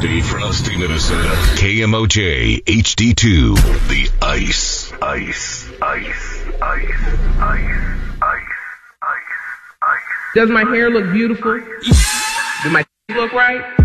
Dave Frosty, Minnesota. KMOJ HD2. The Ice. Does my hair look beautiful? Do my look right?